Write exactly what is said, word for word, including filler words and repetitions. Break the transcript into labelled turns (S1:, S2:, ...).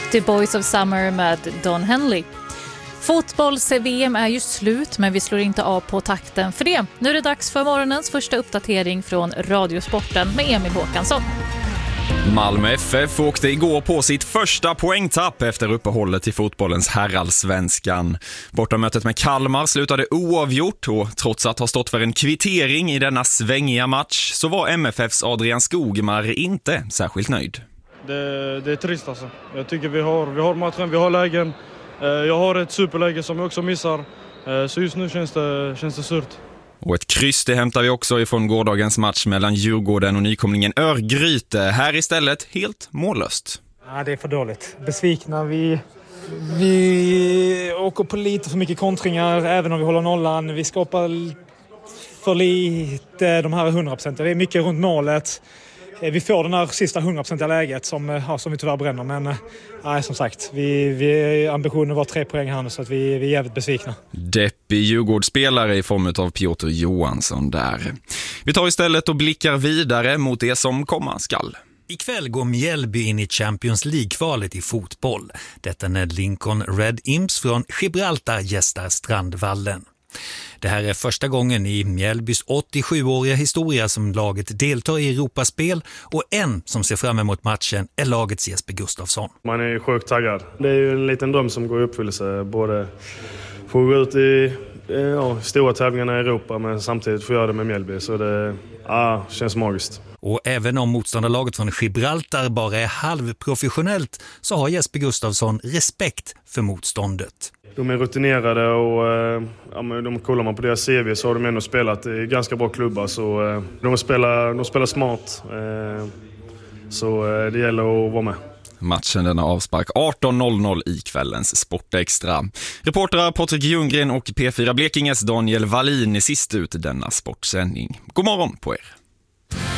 S1: The Boys of Summer med Don Henley. Fotbolls-V M är ju slut, men vi slår inte av på takten för det. Nu är det dags för morgonens första uppdatering från Radiosporten med Emil Håkansson.
S2: Malmö F F åkte igår på sitt första poängtapp efter uppehållet i fotbollens herrallsvenskan. Bortamötet med Kalmar slutade oavgjort och trots att ha stått för en kvittering i denna svängiga match så var M F F:s Adrian Skogmar inte särskilt nöjd.
S3: Det, det är trist alltså. Jag tycker vi har, vi har matchen, vi har lägen. Jag har ett superläge som jag också missar. Så just nu känns det, känns det surt.
S2: Och ett kryss det hämtar vi också ifrån gårdagens match mellan Djurgården och nykomlingen Örgryte. Här istället helt mållöst.
S4: Ja, det är för dåligt. Besvikna. Vi, vi åker på lite för mycket kontringar även om vi håller nollan. Vi skapar för lite de här hundra procent. Det är mycket runt målet. Vi får den här sista hundra procent läget som, ja, som vi tyvärr bränner. Men nej, som sagt, vi, vi, ambitionen var tre poäng här nu så att vi, vi är jävligt besvikna.
S2: Deppig Djurgårdsspelare i form av Piotr Johansson där. Vi tar istället och blickar vidare mot det som komma skall.
S5: Ikväll går Mjällby in i Champions League-kvalet i fotboll. Detta när Lincoln Red Imps från Gibraltar gästar Strandvallen. Det här är första gången i Mjällbys åttiosjuåriga historia som laget deltar i Europaspel och en som ser fram emot matchen är lagets Jesper Gustafsson.
S3: Man är ju sjukt taggad. Det är ju en liten dröm som går i uppfyllelse. Både få gå ut i ja, stora tävlingarna i Europa men samtidigt få göra det med Mjällby. Så det ja, känns magiskt.
S5: Och även om motståndarlaget från Gibraltar bara är halvprofessionellt så har Jesper Gustafsson respekt för motståndet.
S3: De är rutinerade och ja, men de kollar man på deras C V så har de ändå spelat i ganska bra klubbar. Så de spelar, de spelar smart. Så det gäller att vara med.
S2: Matchen den är avspark arton noll noll i kvällens Sportextra. Reportrar Patrik Ljunggren och P fyra Blekinges Daniel Wallin är sist ut denna sportsändning. God morgon på er.